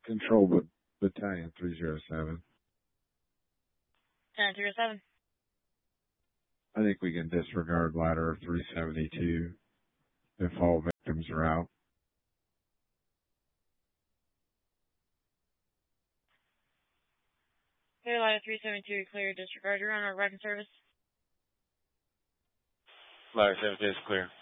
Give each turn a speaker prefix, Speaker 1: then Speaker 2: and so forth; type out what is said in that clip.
Speaker 1: Control Battalion 307.
Speaker 2: 307.
Speaker 1: I think we can disregard ladder 372 if all victims are out.
Speaker 2: Clear ladder 372, clear disregard. You're on our wrecking service.
Speaker 3: Ladder 72 is clear.